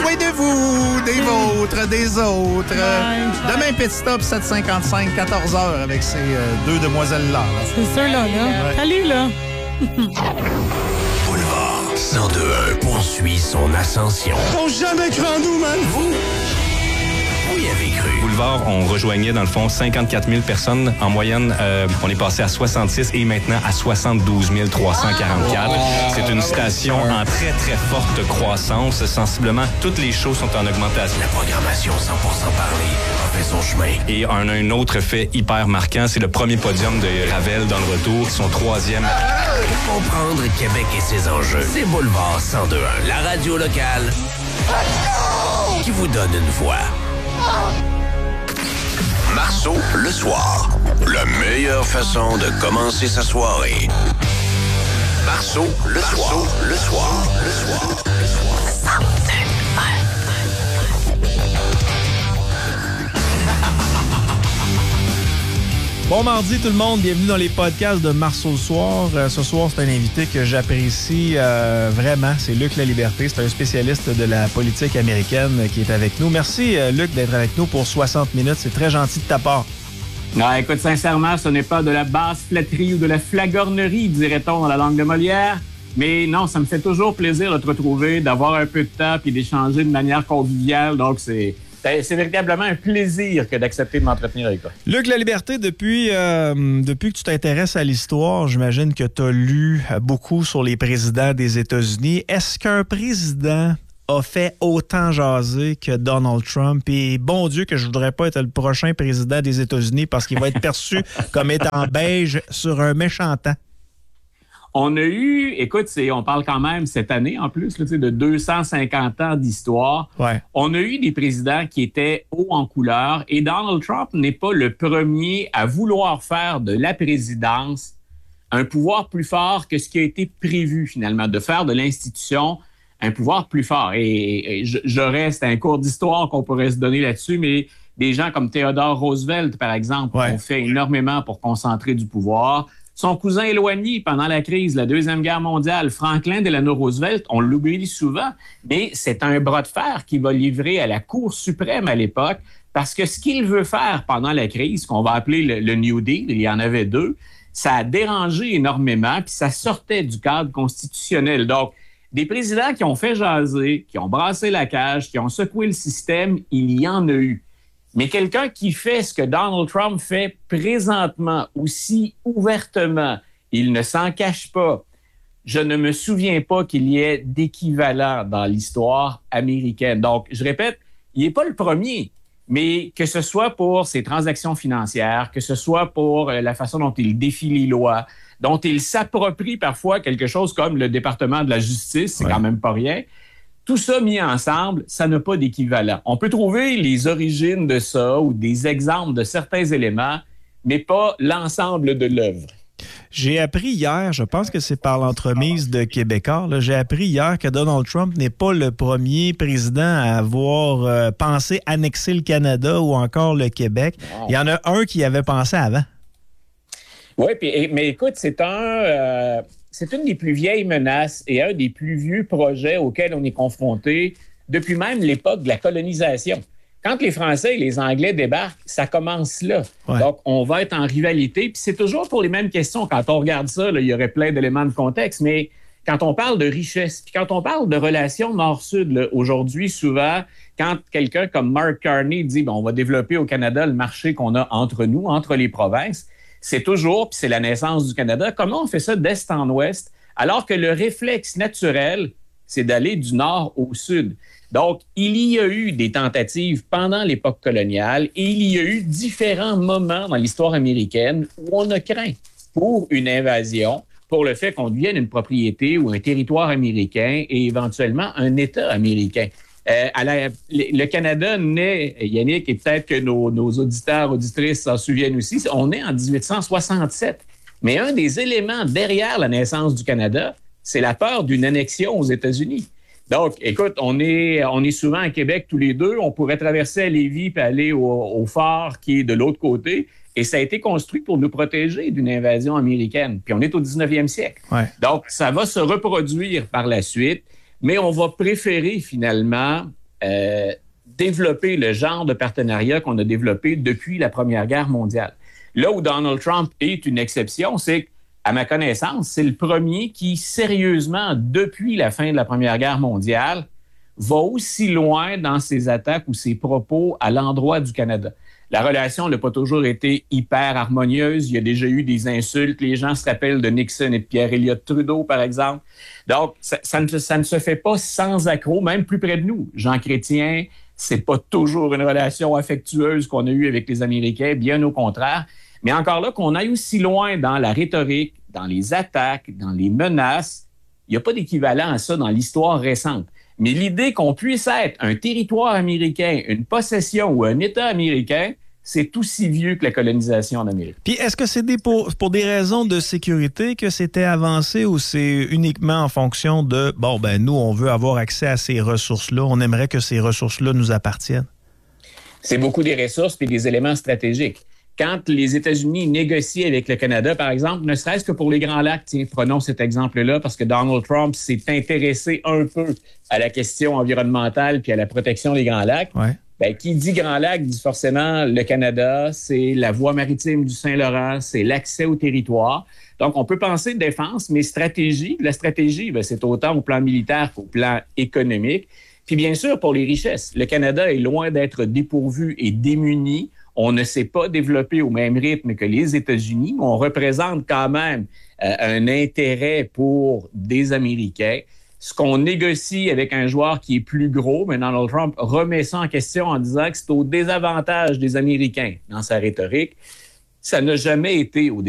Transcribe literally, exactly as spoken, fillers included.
Oui, de vous, des vôtres, des autres. Ouais. Demain, Pit Stop, sept cinquante-cinq, quatorze heures avec ces euh, deux demoiselles-là. Là. C'est ceux-là, là. Ouais. Salut, là. Boulevard cent deux un poursuit son ascension. T'as jamais cru en nous, man! Vous, vous y avez cru. Boulevard, on rejoignait dans le fond cinquante-quatre mille personnes. En moyenne, euh, on est passé à soixante-six et maintenant à soixante-douze mille trois cent quarante-quatre. C'est une station en très, très forte croissance. Sensiblement, toutes les shows sont en augmentation. La programmation cent pour cent parlée a fait son chemin. Et on a un autre fait hyper marquant, c'est le premier podium de Ravel dans le retour, son troisième. Pour comprendre Québec et ses enjeux, c'est Boulevard cent deux un, la radio locale qui vous donne une voix. Marceau, le soir. La meilleure façon de commencer sa soirée. Marceau, le soir. Le soir. Le soir. Le soir. Bon mardi tout le monde, bienvenue dans les podcasts de Marceau le soir. Euh, ce soir, c'est un invité que j'apprécie euh, vraiment, c'est Luc Laliberté, c'est un spécialiste de la politique américaine qui est avec nous. Merci euh, Luc d'être avec nous pour soixante minutes, c'est très gentil de ta part. Non, écoute, sincèrement, ce n'est pas de la basse flatterie ou de la flagornerie, dirait-on dans la langue de Molière. Mais non, ça me fait toujours plaisir de te retrouver, d'avoir un peu de temps et d'échanger de manière conviviale. Donc, c'est... C'est véritablement un plaisir que d'accepter de m'entretenir avec toi. Luc Laliberté, depuis, euh, depuis que tu t'intéresses à l'histoire, j'imagine que tu as lu beaucoup sur les présidents des États-Unis. Est-ce qu'un président a fait autant jaser que Donald Trump? Et bon Dieu que je voudrais pas être le prochain président des États-Unis parce qu'il va être perçu comme étant beige sur un méchant temps. On a eu, écoute, c'est, on parle quand même cette année en plus là, de deux cent cinquante ans d'histoire. Ouais. On a eu des présidents qui étaient hauts en couleur et Donald Trump n'est pas le premier à vouloir faire de la présidence un pouvoir plus fort que ce qui a été prévu finalement, de faire de l'institution un pouvoir plus fort. Et, et je, je reste à un cours d'histoire qu'on pourrait se donner là-dessus, mais des gens comme Theodore Roosevelt, par exemple, ouais. ont fait énormément pour concentrer du pouvoir. Son cousin éloigné pendant la crise, la Deuxième Guerre mondiale, Franklin Delano Roosevelt, on l'oublie souvent, mais c'est un bras de fer qu'il va livrer à la Cour suprême à l'époque parce que ce qu'il veut faire pendant la crise, qu'on va appeler le, le New Deal, il y en avait deux, ça a dérangé énormément puis ça sortait du cadre constitutionnel. Donc, des présidents qui ont fait jaser, qui ont brassé la cage, qui ont secoué le système, il y en a eu. Mais quelqu'un qui fait ce que Donald Trump fait présentement, aussi ouvertement, il ne s'en cache pas. Je ne me souviens pas qu'il y ait d'équivalent dans l'histoire américaine. Donc, je répète, il n'est pas le premier, mais que ce soit pour ses transactions financières, que ce soit pour la façon dont il défie les lois, dont il s'approprie parfois quelque chose comme le département de la justice, c'est ouais. quand même pas rien. Tout ça mis ensemble, ça n'a pas d'équivalent. On peut trouver les origines de ça ou des exemples de certains éléments, mais pas l'ensemble de l'œuvre. J'ai appris hier, je pense que c'est par l'entremise de Québécois, là, j'ai appris hier que Donald Trump n'est pas le premier président à avoir euh, pensé annexer le Canada ou encore le Québec. Wow. Il y en a un qui avait pensé avant. Oui, mais écoute, c'est un... Euh... C'est une des plus vieilles menaces et un des plus vieux projets auxquels on est confronté depuis même l'époque de la colonisation. Quand les Français et les Anglais débarquent, ça commence là. Ouais. Donc, on va être en rivalité. Puis c'est toujours pour les mêmes questions. Quand on regarde ça, là, il y aurait plein d'éléments de contexte. Mais quand on parle de richesse, puis quand on parle de relations nord-sud, là, aujourd'hui, souvent, quand quelqu'un comme Mark Carney dit bon, on va développer au Canada le marché qu'on a entre nous, entre les provinces, c'est toujours, puis c'est la naissance du Canada, comment on fait ça d'est en ouest, alors que le réflexe naturel, c'est d'aller du nord au sud. Donc, il y a eu des tentatives pendant l'époque coloniale et il y a eu différents moments dans l'histoire américaine où on a craint pour une invasion, pour le fait qu'on devienne une propriété ou un territoire américain et éventuellement un État américain. Euh, à la, le Canada naît, Yannick, et peut-être que nos, nos auditeurs, auditrices s'en souviennent aussi, on est en dix-huit cent soixante-sept. Mais un des éléments derrière la naissance du Canada, c'est la peur d'une annexion aux États-Unis. Donc, écoute, on est, on est souvent à Québec tous les deux. On pourrait traverser à Lévis puis aller au, au phare qui est de l'autre côté. Et ça a été construit pour nous protéger d'une invasion américaine. Puis on est au dix-neuvième siècle. Ouais. Donc, ça va se reproduire par la suite. Mais on va préférer finalement euh, développer le genre de partenariat qu'on a développé depuis la Première Guerre mondiale. Là où Donald Trump est une exception, c'est qu'à ma connaissance, c'est le premier qui, sérieusement, depuis la fin de la Première Guerre mondiale, va aussi loin dans ses attaques ou ses propos à l'endroit du Canada. La relation n'a pas toujours été hyper harmonieuse. Il y a déjà eu des insultes. Les gens se rappellent de Nixon et de Pierre Elliott Trudeau, par exemple. Donc, ça, ça, ne, ça ne se fait pas sans accroc, même plus près de nous. Jean Chrétien, c'est pas toujours une relation affectueuse qu'on a eue avec les Américains, bien au contraire. Mais encore là, qu'on aille aussi loin dans la rhétorique, dans les attaques, dans les menaces, il n'y a pas d'équivalent à ça dans l'histoire récente. Mais l'idée qu'on puisse être un territoire américain, une possession ou un État américain, c'est aussi vieux que la colonisation en Amérique. Puis est-ce que c'est des pour, pour des raisons de sécurité que c'était avancé ou c'est uniquement en fonction de, bon, ben nous, on veut avoir accès à ces ressources-là, on aimerait que ces ressources-là nous appartiennent? C'est beaucoup des ressources et des éléments stratégiques. Quand les États-Unis négocient avec le Canada, par exemple, ne serait-ce que pour les Grands Lacs, tiens, prenons cet exemple-là, parce que Donald Trump s'est intéressé un peu à la question environnementale puis à la protection des Grands Lacs. Ouais. Bien, qui dit Grand Lac dit forcément le Canada, c'est la voie maritime du Saint-Laurent, c'est l'accès au territoire. Donc, on peut penser défense, mais stratégie, la stratégie, bien, c'est autant au plan militaire qu'au plan économique. Puis bien sûr, pour les richesses, le Canada est loin d'être dépourvu et démuni. On ne s'est pas développé au même rythme que les États-Unis. On représente quand même euh, un intérêt pour des Américains. Ce qu'on négocie avec un joueur qui est plus gros, mais Donald Trump remet ça en question en disant que c'est au désavantage des Américains dans sa rhétorique. Ça n'a jamais été au